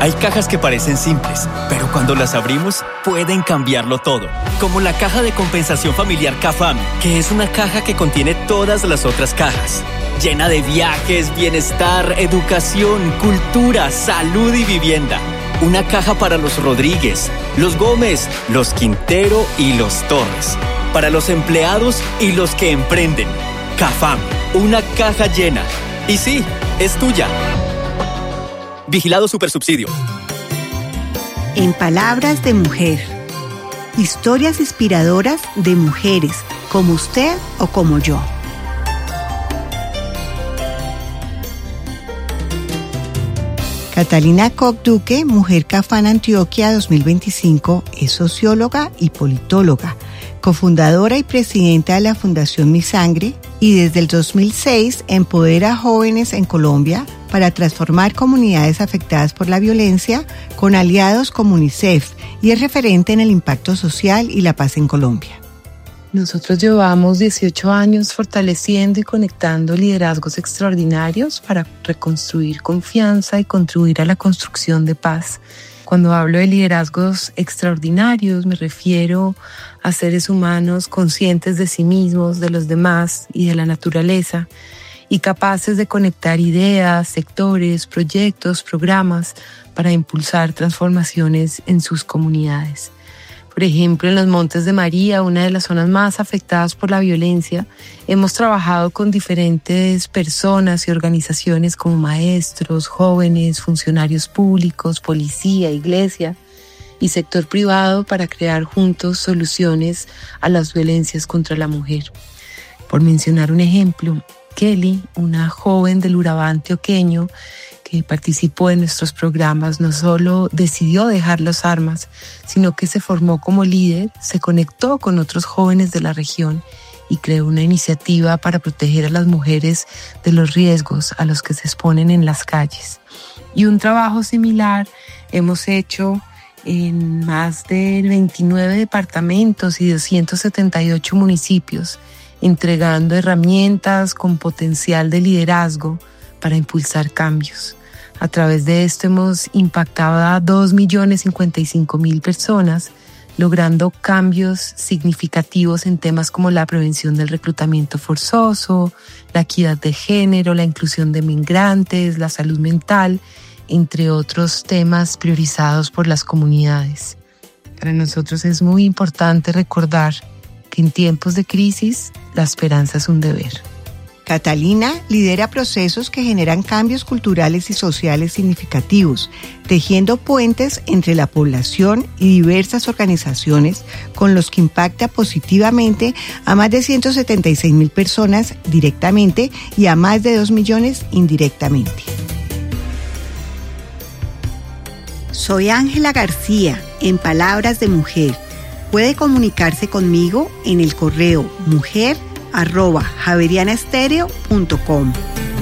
Hay cajas que parecen simples, pero cuando las abrimos, pueden cambiarlo todo. Como la caja de compensación familiar CAFAM, que es una caja que contiene todas las otras cajas. Llena de viajes, bienestar, educación, cultura, salud y vivienda. Una caja para los Rodríguez, los Gómez, los Quintero y los Torres. Para los empleados y los que emprenden. CAFAM, una caja llena. Y sí, es tuya. Vigilado Supersubsidio. En palabras de mujer. Historias inspiradoras de mujeres, como usted o como yo. Catalina Koch Duque, Mujer CAFAM Antioquia 2025, es socióloga y politóloga, cofundadora y presidenta de la Fundación Mi Sangre, y desde el 2006 empodera a jóvenes en Colombia para transformar comunidades afectadas por la violencia con aliados como UNICEF, y es referente en el impacto social y la paz en Colombia. Nosotros llevamos 18 años fortaleciendo y conectando liderazgos extraordinarios para reconstruir confianza y contribuir a la construcción de paz. Cuando hablo de liderazgos extraordinarios, me refiero a seres humanos conscientes de sí mismos, de los demás y de la naturaleza, y capaces de conectar ideas, sectores, proyectos, programas para impulsar transformaciones en sus comunidades. Por ejemplo, en los Montes de María, una de las zonas más afectadas por la violencia, hemos trabajado con diferentes personas y organizaciones como maestros, jóvenes, funcionarios públicos, policía, iglesia y sector privado para crear juntos soluciones a las violencias contra la mujer. Por mencionar un ejemplo, Kelly, una joven del Urabá antioqueño que participó en nuestros programas, no solo decidió dejar las armas, sino que se formó como líder, se conectó con otros jóvenes de la región y creó una iniciativa para proteger a las mujeres de los riesgos a los que se exponen en las calles. Y un trabajo similar hemos hecho en más de 29 departamentos y 278 municipios, entregando herramientas con potencial de liderazgo para impulsar cambios. A través de esto hemos impactado a 2.055.000 personas, logrando cambios significativos en temas como la prevención del reclutamiento forzoso, la equidad de género, la inclusión de migrantes, la salud mental, entre otros temas priorizados por las comunidades. Para nosotros es muy importante recordar que en tiempos de crisis la esperanza es un deber. Catalina lidera procesos que generan cambios culturales y sociales significativos, tejiendo puentes entre la población y diversas organizaciones con los que impacta positivamente a más de 176.000 personas directamente y a más de 2 millones indirectamente. Soy Ángela García, en Palabras de Mujer. Puede comunicarse conmigo en el correo mujer@javerianastereo.com.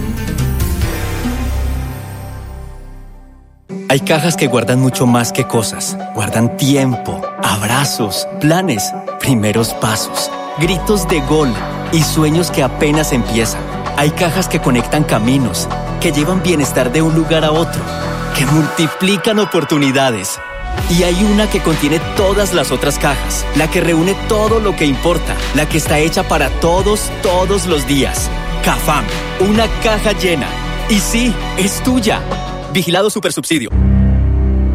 Hay cajas que guardan mucho más que cosas. Guardan tiempo, abrazos, planes, primeros pasos, gritos de gol y sueños que apenas empiezan. Hay cajas que conectan caminos, que llevan bienestar de un lugar a otro, que multiplican oportunidades. Y hay una que contiene todas las otras cajas, la que reúne todo lo que importa, la que está hecha para todos los días. CAFAM, una caja llena. Y sí, es tuya. Vigilado Supersubsidio.